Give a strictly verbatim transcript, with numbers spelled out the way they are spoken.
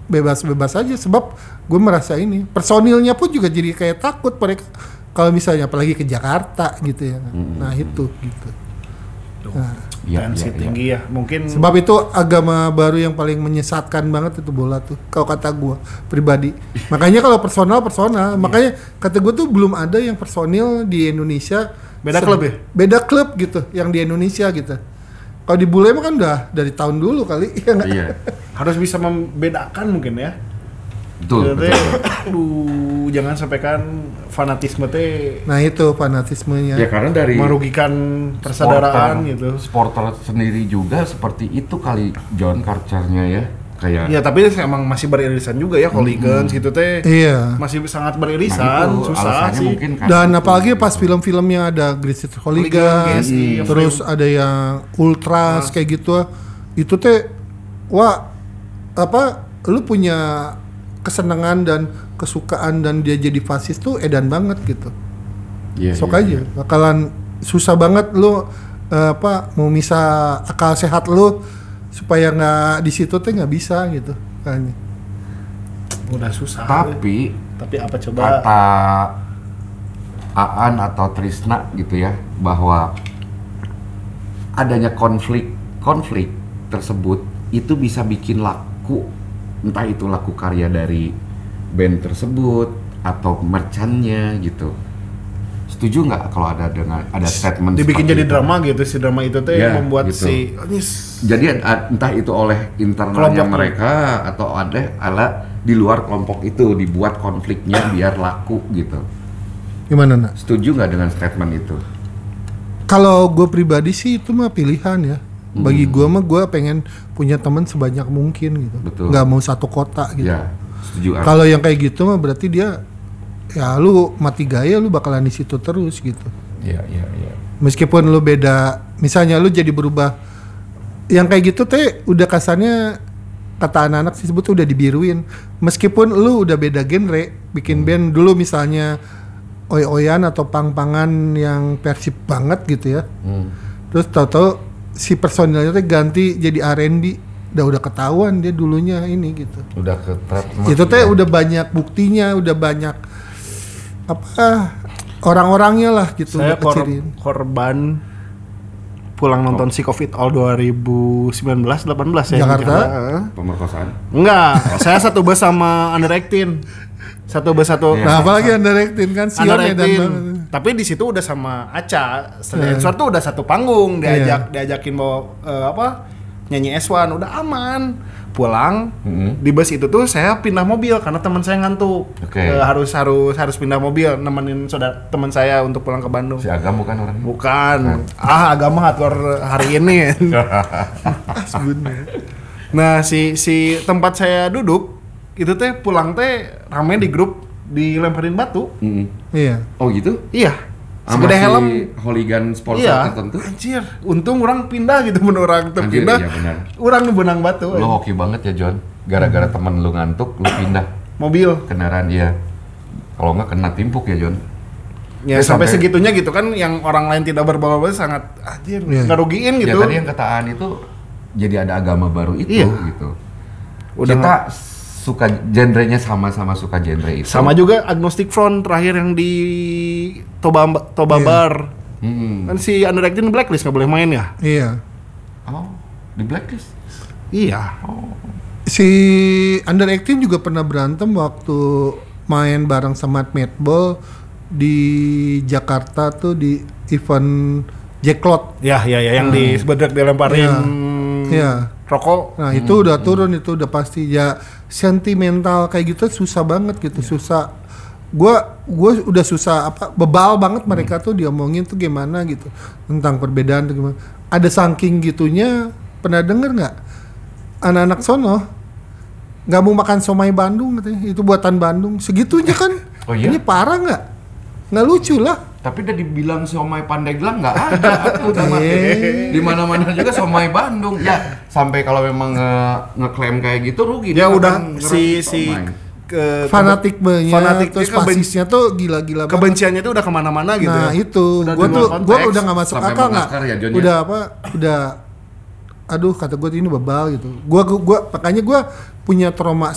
bebas-bebas aja sebab gue merasa ini personilnya pun juga jadi kayak takut mereka kalau misalnya apalagi ke Jakarta gitu ya. Hmm. Nah itu gitu. Nah, ya, tensi ya, tinggi ya. ya mungkin sebab itu agama baru yang paling menyesatkan banget itu bola tuh kalau kata gue pribadi. Makanya kalau personal personal yeah. Makanya kata gue tuh belum ada yang personil di Indonesia beda klub ya beda klub gitu yang di Indonesia gitu. Kalau di bule mah kan udah dari tahun dulu kali ya nggak? Iya. Harus bisa membedakan mungkin ya. Betul. Jadi, betul. Aduh, jangan sampai kan fanatisme teh. Nah itu fanatismenya. Ya karena dari merugikan persaudaraan supporter, gitu. Supporter sendiri juga seperti itu kali John culture-nya ya. Kayak. Iya tapi emang masih beririsan juga ya hooligans hmm. gitu teh. Iya. Masih sangat beririsan, nah, susah sih. Dan apalagi pas film-film yang ada Greasy Hooligans, iya, terus film. ada yang Ultras nah. kayak gitu, itu teh, wah apa, lu punya kesenangan dan kesukaan dan dia jadi fasis tuh edan banget gitu. Yeah, Sok yeah, aja, yeah. bakalan susah banget lu uh, apa mau misah akal sehat lu supaya nggak di situ teh nggak bisa gitu kan. Udah susah. Tapi ya. tapi apa coba kata Aan atau Trisna gitu ya bahwa adanya konflik konflik tersebut itu bisa bikin laku, entah itu laku karya dari band tersebut atau merchannya gitu. Setuju nggak kalau ada dengan ada statement dibikin jadi itu? Drama gitu, si drama itu teh ya, membuat gitu. si jadi entah itu oleh internalnya kelompok mereka atau ada ala di luar kelompok itu dibuat konfliknya biar laku gitu. Gimana nak? Setuju nggak dengan statement itu? Kalau gue pribadi sih itu mah pilihan ya. Bagi hmm. gue mah gue pengen punya teman sebanyak mungkin gitu. Betul. Nggak mau satu kota gitu. Ya, setuju. Kalau yang kayak gitu mah berarti dia ya lu mati gaya lu bakalan di situ terus gitu. Iya, iya, iya. Meskipun lu beda, misalnya lu jadi berubah. Yang kayak gitu teh udah kasarnya kata anak-anak sih sebut udah dibiruin. Meskipun lu udah beda genre, bikin hmm. band dulu misalnya oy-oyan atau pang-pangan yang Persib banget gitu ya. Hmm. Terus tahu-tahu si personilnya teh ganti jadi R and B. Udah udah ketahuan dia dulunya ini gitu. Udah ke itu teh ya. Udah banyak buktinya, udah banyak apa orang-orangnya lah gitu. Saya kor- korban pulang nonton oh. si Covid all dua ribu sembilan belas delapan belas ya Jakarta. Pemerkosaan. Enggak, saya satu bus sama Under eighteen. Satu bus satu. Nah, apalagi Under eighteen kan Sion ya dan tapi di situ udah sama Aca. Senin yeah. tuh udah satu panggung, diajak yeah. diajakin mau uh, apa? Nyanyi S one, udah aman. Pulang mm-hmm. di bus itu tuh saya pindah mobil karena teman saya ngantuk. Okay. Uh, harus harus harus pindah mobil nemenin saudara teman saya untuk pulang ke Bandung. Si Agam bukan orangnya? Bukan. Ah, Agam hardcore hari ini. Sebenarnya. Nah, si si tempat saya duduk itu teh pulang teh rame di grup dilemparin batu. Mm-hmm. Iya. Oh gitu? Iya. Segede helm hooligan sponsor iya. tertentu. Anjir, untung orang pindah gitu mun orang terpindah. Iya benar. Orang benang batu. Lo hoki banget ya John. Gara-gara hmm. temen lu ngantuk, lu pindah mobil kendaraan dia. Kalau enggak kena timpuk ya John. Ya, ya sampai, sampai segitunya gitu kan yang orang lain tidak berbawa-bawa sangat anjir, yeah. ngerugiin gitu. Ya tadi yang kataan itu jadi ada agama baru itu iya. gitu. Udah kita suka genrenya sama-sama suka genre itu. Sama juga Agnostic Front terakhir yang di Toba Toba yeah. Bar. Hmm. Kan si Under eighteen blacklist nggak boleh main ya? Iya. Oh, di blacklist? Iya. Oh. Si Under eighteen juga pernah berantem waktu main bareng sama Madball di Jakarta tuh di event Jacklot. Ya, ya, ya yang hmm. di sebedak dilemparin. Iya. Ya. Rokok. Nah itu hmm. udah turun itu udah pasti ya sentimental kayak gitu susah banget gitu yeah. susah. Gua gua udah susah apa bebal banget mereka hmm. tuh diomongin tuh gimana gitu tentang perbedaan tuh gimana. Ada saking gitunya pernah denger nggak anak-anak sono nggak mau makan somai Bandung katanya itu buatan Bandung segitunya kan. Oh, iya? Ini parah nggak? Nggak lucu lah. Tapi udah dibilang somai Pandeglang nggak ada, aku udah mati. Di mana-mana juga somai Bandung. Ya sampai kalau memang nge- ngeklaim kayak gitu rugi. Ya udah si si ke fanatiknya, fanatik terus pasisnya tuh gila-gila. Kebenciannya tuh udah kemana-mana gitu. Nah ya. itu, udah gua tuh gua udah nggak masuk akal nggak. Ya, udah apa? Udah, aduh kata gua ini bebal gitu. Gua gua makanya gua punya trauma